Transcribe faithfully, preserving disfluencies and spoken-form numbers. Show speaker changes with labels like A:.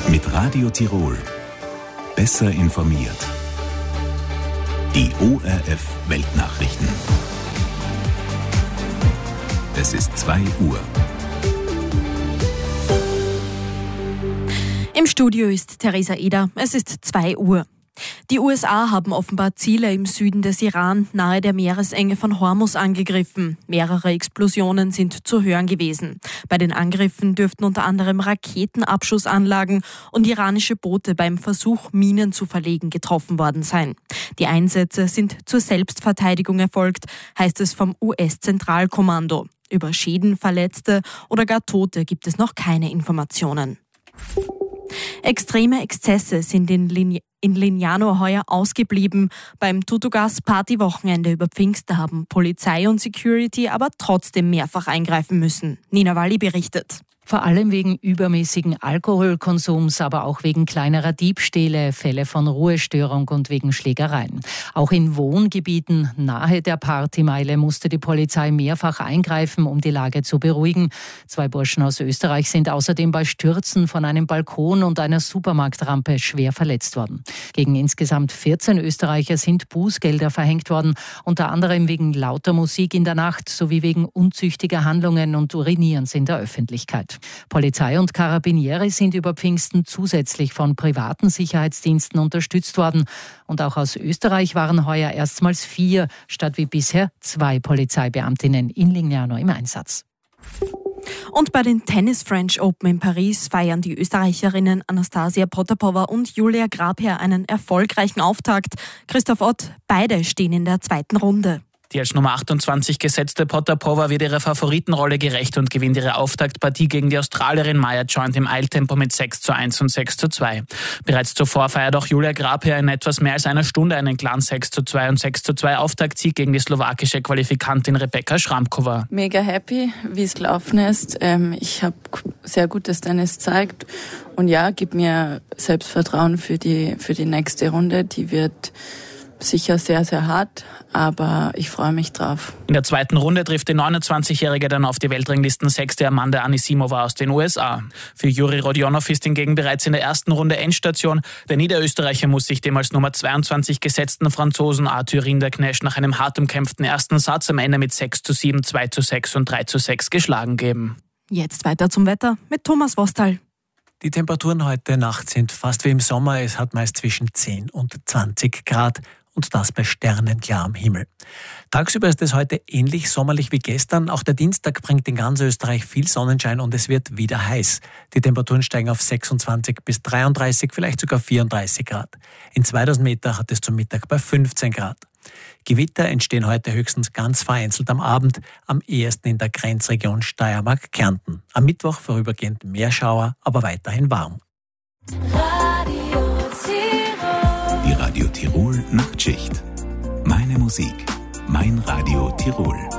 A: Mit Radio Tirol. Besser informiert. Die O R F Weltnachrichten. Es ist zwei Uhr.
B: Im Studio ist Theresa Eder. Es ist zwei Uhr. Die U S A haben offenbar Ziele im Süden des Iran nahe der Meeresenge von Hormuz angegriffen. Mehrere Explosionen sind zu hören gewesen. Bei den Angriffen dürften unter anderem Raketenabschussanlagen und iranische Boote beim Versuch, Minen zu verlegen, getroffen worden sein. Die Einsätze sind zur Selbstverteidigung erfolgt, heißt es vom U S-Zentralkommando. Über Schäden, Verletzte oder gar Tote gibt es noch keine Informationen. Extreme Exzesse sind in, Lin- in Lignano heuer ausgeblieben. Beim Tutugas-Party-Wochenende über Pfingsten haben Polizei und Security aber trotzdem mehrfach eingreifen müssen. Nina Walli berichtet.
C: Vor allem wegen übermäßigen Alkoholkonsums, aber auch wegen kleinerer Diebstähle, Fälle von Ruhestörung und wegen Schlägereien. Auch in Wohngebieten nahe der Partymeile musste die Polizei mehrfach eingreifen, um die Lage zu beruhigen. Zwei Burschen aus Österreich sind außerdem bei Stürzen von einem Balkon und einer Supermarktrampe schwer verletzt worden. Gegen insgesamt vierzehn Österreicher sind Bußgelder verhängt worden, unter anderem wegen lauter Musik in der Nacht sowie wegen unzüchtiger Handlungen und Urinierens in der Öffentlichkeit. Polizei und Karabinieri sind über Pfingsten zusätzlich von privaten Sicherheitsdiensten unterstützt worden. Und auch aus Österreich waren heuer erstmals vier statt wie bisher zwei Polizeibeamtinnen in Lignano im Einsatz.
B: Und bei den Tennis French Open in Paris feiern die Österreicherinnen Anastasia Potapova und Julia Grabherr einen erfolgreichen Auftakt. Christoph Ott, beide stehen in der zweiten Runde.
D: Die als Nummer achtundzwanzig gesetzte Potapova wird ihrer Favoritenrolle gerecht und gewinnt ihre Auftaktpartie gegen die Australierin Maya Joint im Eiltempo mit sechs zu eins und sechs zu zwei. Bereits zuvor feiert auch Julia Grabherr in etwas mehr als einer Stunde einen klaren sechs zu zwei und sechs zu zwei Auftaktsieg gegen die slowakische Qualifikantin Rebeka Schramkova.
E: Mega happy, wie es gelaufen ist. Ich habe sehr gutes Tennis gezeigt und ja, gibt mir Selbstvertrauen für die, für die nächste Runde. Die wird sicher sehr, sehr hart, aber ich freue mich drauf.
D: In der zweiten Runde trifft die neunundzwanzigjährige dann auf die Weltranglistensechste Amanda Anisimova aus den U S A. Für Juri Rodionov ist hingegen bereits in der ersten Runde Endstation. Der Niederösterreicher muss sich dem als Nummer zweiundzwanzig gesetzten Franzosen Arthur Rinderknecht nach einem hart umkämpften ersten Satz am Ende mit sechs zu sieben, zwei zu sechs und drei zu sechs geschlagen geben.
B: Jetzt weiter zum Wetter mit Thomas Wostal.
F: Die Temperaturen heute Nacht sind fast wie im Sommer. Es hat meist zwischen zehn und zwanzig Grad. Und das bei sternenklarem Himmel. Tagsüber ist es heute ähnlich sommerlich wie gestern. Auch der Dienstag bringt in ganz Österreich viel Sonnenschein und es wird wieder heiß. Die Temperaturen steigen auf sechsundzwanzig bis dreiunddreißig, vielleicht sogar vierunddreißig Grad. In zweitausend Meter hat es zum Mittag bei fünfzehn Grad. Gewitter entstehen heute höchstens ganz vereinzelt am Abend, am ehesten in der Grenzregion Steiermark-Kärnten. Am Mittwoch vorübergehend mehr Schauer, aber weiterhin warm.
A: Die Radio Tirol Nachtschicht. Meine Musik, mein Radio Tirol.